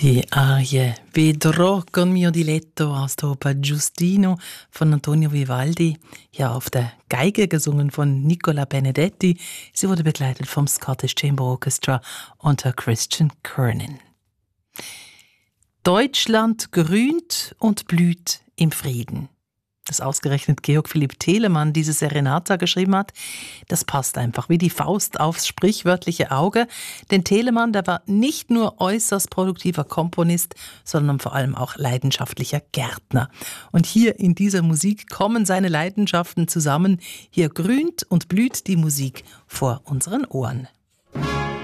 Die Arie Vedrò con mio diletto aus der Oper Giustino von Antonio Vivaldi, ja auf der Geige gesungen von Nicola Benedetti. Sie wurde begleitet vom Scottish Chamber Orchestra unter Christian Kernin. Deutschland grünt und blüht im Frieden. Dass ausgerechnet Georg Philipp Telemann diese Serenata geschrieben hat, das passt einfach wie die Faust aufs sprichwörtliche Auge. Denn Telemann, der war nicht nur äußerst produktiver Komponist, sondern vor allem auch leidenschaftlicher Gärtner. Und hier in dieser Musik kommen seine Leidenschaften zusammen. Hier grünt und blüht die Musik vor unseren Ohren.